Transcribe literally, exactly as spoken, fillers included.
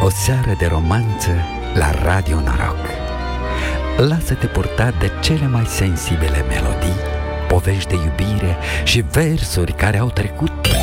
O seară de romanță la Radio Noroc. Lasă-te purta de cele mai sensibile melodii, povești de iubire și versuri care au trecut